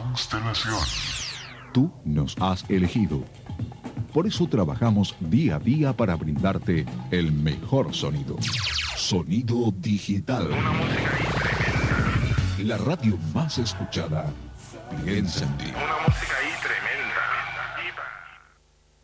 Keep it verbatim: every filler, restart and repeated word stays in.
Constelación. Tú nos has elegido. Por eso trabajamos día a día para brindarte el mejor sonido. Sonido digital. Una música La radio más escuchada. Piensa en ti. Una música